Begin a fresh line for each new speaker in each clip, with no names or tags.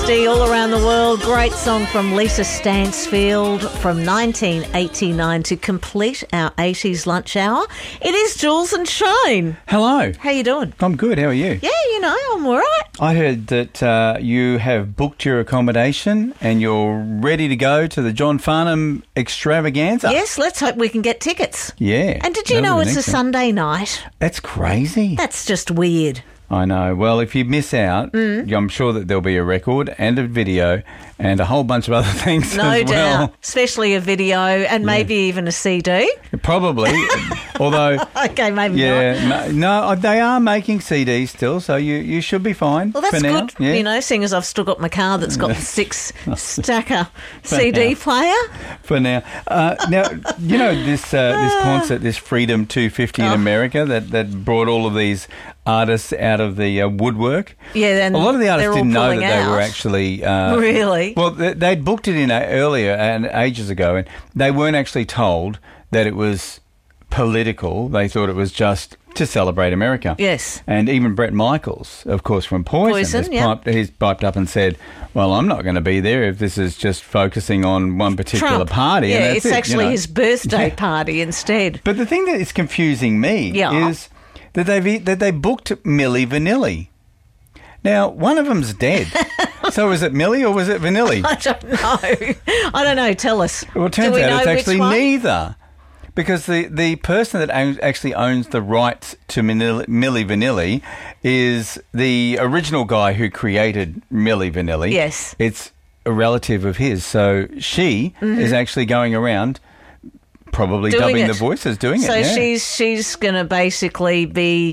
360 all around the world. Great song from Lisa Stansfield from 1989 to complete our 80s lunch hour. It is Jules and Shane.
Hello.
How you doing?
I'm good. How are you?
Yeah, I'm all right.
I heard that you have booked your accommodation and you're ready to go to the John Farnham extravaganza.
Yes, let's hope we can get tickets.
Yeah.
And did you know it's a Sunday night?
That's crazy.
That's just weird.
I know. Well, if you miss out, I'm sure that there'll be a record and a video and a whole bunch of other things
no
as well.
doubt. Especially a video and maybe even a CD.
Probably. Although...
Okay, maybe
not. No, they are making CDs still, so you should be fine.
Well, that's
for now.
good,
Yeah.
seeing as I've still got my car that's got the 6-stacker CD player.
For now. Now, this concert, this Freedom 250 in America that brought all of these artists out of the woodwork.
Yeah, and
a lot of the artists didn't know that they were actually...
really?
Well, they'd booked it in earlier and ages ago, and they weren't actually told that it was political. They thought it was just to celebrate America.
Yes.
And even Bret Michaels, of course, from Poison he's piped up and said, well, I'm not going to be there if this is just focusing on one particular
Trump.
party.
Yeah,
and that's
it's actually his birthday
Yeah.
party instead.
But the thing that is confusing me is that they booked Milli Vanilli. Now, one of them's dead. So is it Millie or was it Vanilli?
I don't know. Tell us.
Well, it turns out it's actually neither. Because the person that actually owns the rights to Milli Vanilli is the original guy who created Milli Vanilli.
Yes.
It's a relative of his. So she is actually going around probably dubbing the voices, doing it.
So she's going to basically be...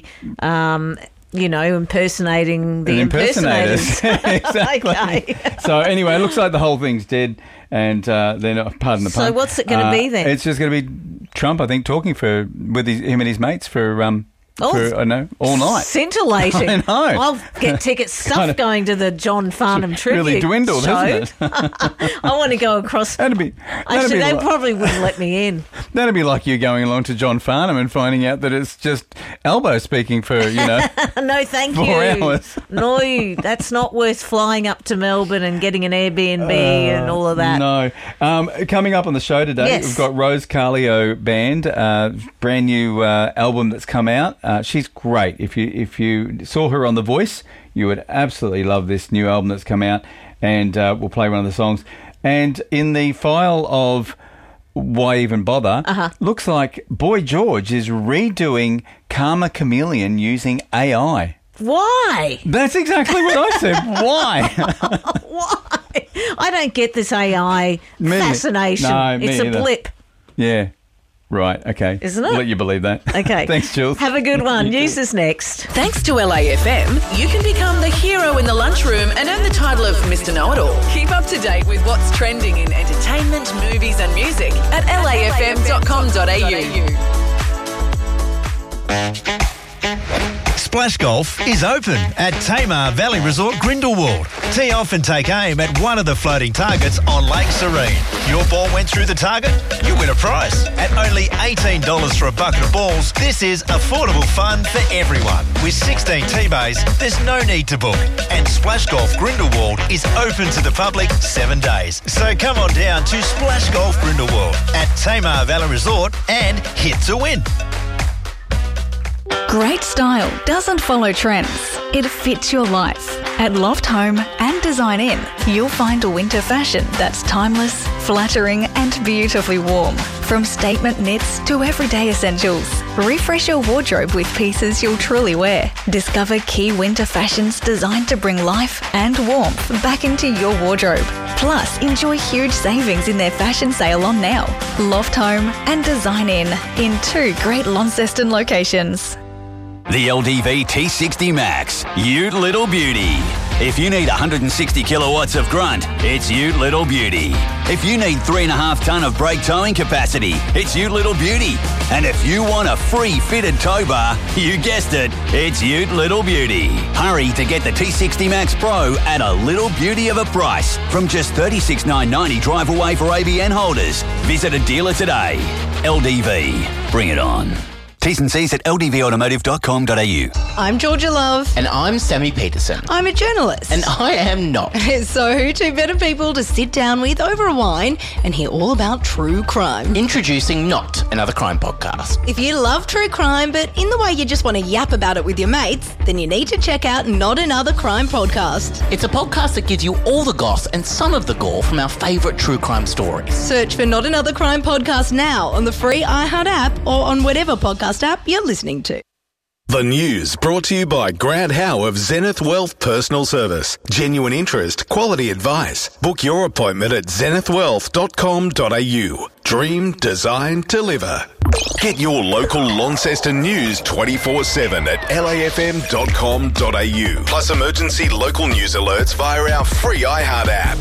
impersonating the impersonators.
Exactly.
Okay.
So anyway, it looks like the whole thing's dead, and they're not. Pardon the pun.
So what's it going to be then?
It's just going to be Trump, I think, talking with him and his mates for all night.
Scintillating.
I know.
I'll get tickets stuff going to the John Farnham tribute
really dwindled,
show.
hasn't it?
I want to go across. Actually, they probably wouldn't let me in.
That'd be like you going along to John Farnham and finding out that it's just Albo speaking for,
No, thank
4 hours.
No, that's not worth flying up to Melbourne and getting an Airbnb and all of that.
No. Coming up on the show today, we've got Rose Carlio Band, brand new album that's come out. She's great. If you saw her on The Voice, you would absolutely love this new album that's come out, and we'll play one of the songs. And in the file of Why Even Bother, looks like Boy George is redoing Karma Chameleon using AI.
Why?
That's exactly what I said. Why?
Why? I don't get this AI fascination.
No,
it's a blip.
Yeah. Right, okay.
Isn't it?
I'll let you believe that.
Okay.
Thanks, Jules.
Have a good one. News is next.
Thanks to LAFM, you can become the hero in the lunchroom and earn the title of Mr. Know-It-All. Keep up to date with what's trending in entertainment, movies and music at lafm.com.au.
Splash Golf is open at Tamar Valley Resort Grindelwald. Tee off and take aim at one of the floating targets on Lake Serene. Your ball went through the target, you win a prize. At only $18 for a bucket of balls, this is affordable fun for everyone. With 16 tee bays, there's no need to book. And Splash Golf Grindelwald is open to the public 7 days. So come on down to Splash Golf Grindelwald at Tamar Valley Resort and hit to win.
Great style doesn't follow trends. It fits your life. At Loft Home and Design Inn, you'll find a winter fashion that's timeless, flattering and beautifully warm. From statement knits to everyday essentials. Refresh your wardrobe with pieces you'll truly wear. Discover key winter fashions designed to bring life and warmth back into your wardrobe. Plus, enjoy huge savings in their fashion sale on now. Loft Home and Design Inn in 2 great Launceston locations.
The LDV T60 Max, Ute Little Beauty. If you need 160 kilowatts of grunt, it's Ute Little Beauty. If you need 3.5 tonne of brake towing capacity, it's Ute Little Beauty. And if you want a free fitted tow bar, you guessed it, it's Ute Little Beauty. Hurry to get the T60 Max Pro at a little beauty of a price from just $36,990 drive away for ABN holders. Visit a dealer today. LDV, bring it on. T's and C's at ldvautomotive.com.au.
I'm Georgia Love.
And I'm Sammy Peterson.
I'm a journalist.
And I am not.
So, two better people to sit down with over a wine and hear all about true crime.
Introducing Not Another Crime Podcast.
If you love true crime, but in the way you just want to yap about it with your mates, then you need to check out Not Another Crime Podcast.
It's a podcast that gives you all the goss and some of the gore from our favourite true crime stories.
Search for Not Another Crime Podcast now on the free iHeart app or on whatever podcast app you're listening to.
The news brought to you by Grant Howe of Zenith Wealth Personal Service. Genuine interest, quality advice. Book your appointment at zenithwealth.com.au. Dream, design, deliver. Get your local Launceston news 24/7 at lafm.com.au. Plus emergency local news alerts via our free iHeart app.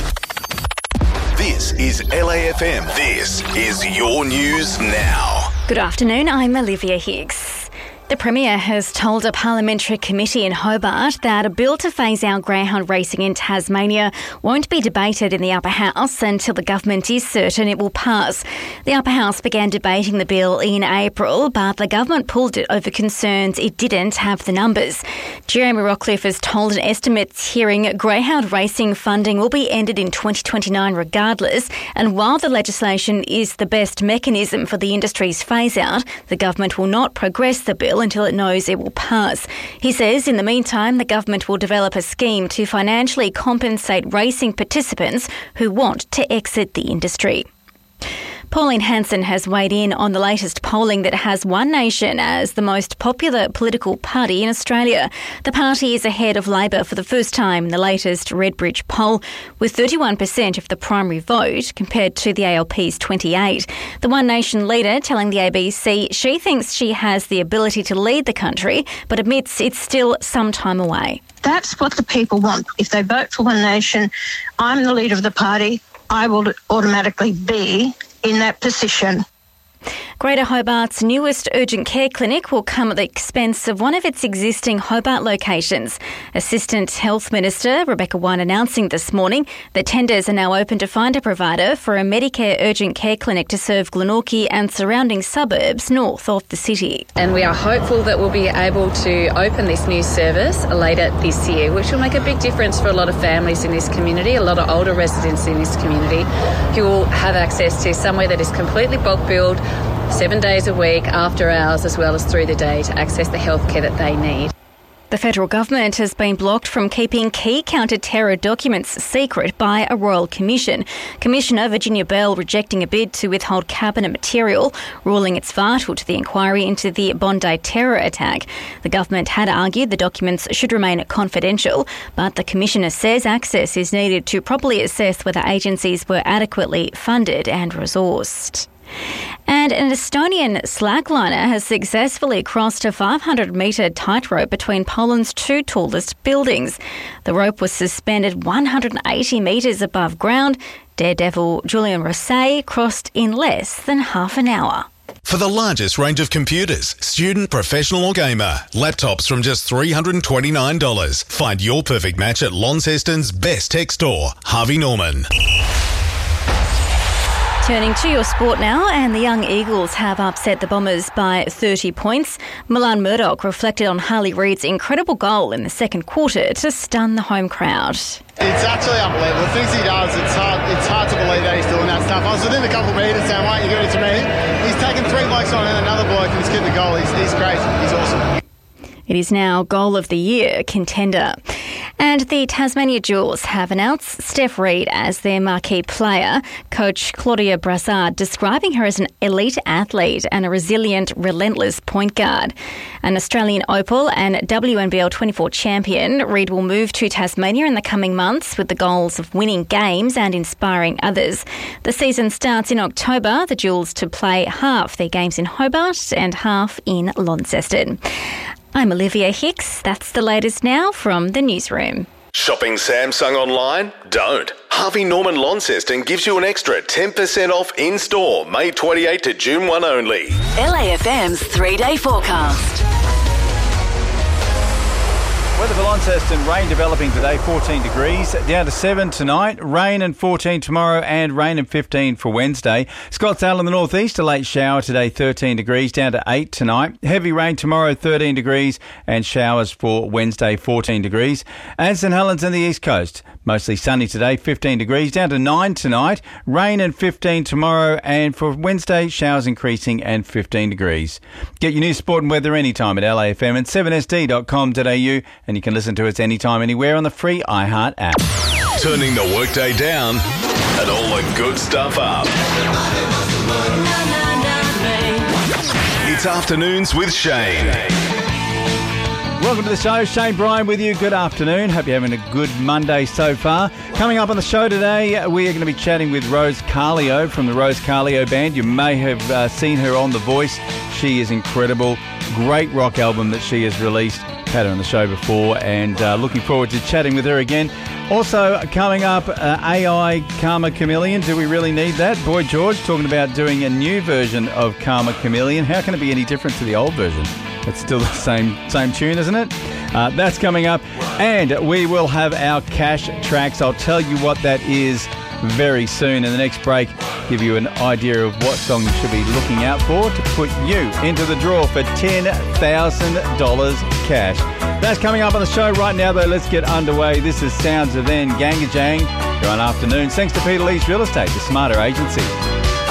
This is LAFM. This is your news now.
Good afternoon, I'm Olivia Hicks. The Premier has told a parliamentary committee in Hobart that a bill to phase out greyhound racing in Tasmania won't be debated in the upper house until the government is certain it will pass. The upper house began debating the bill in April, but the government pulled it over concerns it didn't have the numbers. Jeremy Rockcliffe has told an estimates hearing greyhound racing funding will be ended in 2029 regardless, and while the legislation is the best mechanism for the industry's phase-out, the government will not progress the bill until it knows it will pass. He says in the meantime the government will develop a scheme to financially compensate racing participants who want to exit the industry. Pauline Hanson has weighed in on the latest polling that has One Nation as the most popular political party in Australia. The party is ahead of Labor for the first time in the latest Redbridge poll, with 31% of the primary vote compared to the ALP's 28%. The One Nation leader telling the ABC she thinks she has the ability to lead the country, but admits it's still some time away.
That's what the people want. If they vote for One Nation, I'm the leader of the party, I will automatically be in that position.
Greater Hobart's newest urgent care clinic will come at the expense of one of its existing Hobart locations. Assistant Health Minister Rebecca Wine announcing this morning that tenders are now open to find a provider for a Medicare urgent care clinic to serve Glenorchy and surrounding suburbs north of the city.
And we are hopeful that we'll be able to open this new service later this year, which will make a big difference for a lot of families in this community, a lot of older residents in this community who will have access to somewhere that is completely bulk billed, 7 days a week, after hours, as well as through the day to access the healthcare that they need.
The federal government has been blocked from keeping key counter-terror documents secret by a royal commission. Commissioner Virginia Bell rejecting a bid to withhold cabinet material, ruling it's vital to the inquiry into the Bondi terror attack. The government had argued the documents should remain confidential, but the commissioner says access is needed to properly assess whether agencies were adequately funded and resourced. And an Estonian slackliner has successfully crossed a 500-metre tightrope between Poland's two tallest buildings. The rope was suspended 180 metres above ground. Daredevil Julian Rosset crossed in less than half an hour.
For the largest range of computers, student, professional or gamer, laptops from just $329. Find your perfect match at Launceston's best tech store, Harvey Norman.
Turning to your sport now, and the young Eagles have upset the Bombers by 30 points. Milan Murdoch reflected on Harley Reid's incredible goal in the second quarter to stun the home crowd.
It's actually unbelievable. The things he does, it's hard to believe that he's doing that stuff. I was within a couple of metres saying, why aren't you giving it to me? He's taken 3 blokes on and another bloke and he's kicked the goal. He's great. He's awesome.
It is now Goal of the Year contender. And the Tasmania Jewels have announced Steph Reid as their marquee player. Coach Claudia Brassard describing her as an elite athlete and a resilient, relentless point guard. An Australian Opal and WNBL 24 champion, Reid will move to Tasmania in the coming months with the goals of winning games and inspiring others. The season starts in October. The Jewels to play half their games in Hobart and half in Launceston. I'm Olivia Hicks. That's the latest now from the newsroom.
Shopping Samsung online? Don't. Harvey Norman Launceston gives you an extra 10% off in-store, May 28 to June 1 only.
LAFM's 3-day forecast.
Weather for Launceston, rain developing today, 14 degrees. Down to 7 tonight, rain and 14 tomorrow, and rain and 15 for Wednesday. Scottsdale in the northeast, a late shower today, 13 degrees. Down to 8 tonight. Heavy rain tomorrow, 13 degrees. And showers for Wednesday, 14 degrees. And St Helens in the east coast, mostly sunny today, 15 degrees. Down to 9 tonight. Rain and 15 tomorrow. And for Wednesday, showers increasing and 15 degrees. Get your news, sport and weather anytime at LAFM and 7sd.com.au. And you can listen to us anytime, anywhere on the free iHeart app.
Turning the workday down and all the good stuff up. It's Afternoons with Shane.
Welcome to the show. Shane Bryan with you. Good afternoon. Hope you're having a good Monday so far. Coming up on the show today, we are going to be chatting with Rose Carleo from the Rose Carleo Band. You may have seen her on The Voice. She is incredible. Great rock album that she has released. Had her on the show before, and looking forward to chatting with her again. Also coming up, AI Karma Chameleon. Do we really need that? Boy George talking about doing a new version of Karma Chameleon. How can it be any different to the old version? It's still the same tune, isn't it? That's coming up. And we will have our cash tracks. I'll tell you what that is very soon. In the next break, give you an idea of what song you should be looking out for to put you into the draw for $10,000 cash. That's coming up on the show right now, though. Let's get underway. This is Sounds of Then, Ganga Jang. You're on Afternoons. Thanks to Peter Lee's Real Estate, the smarter agency.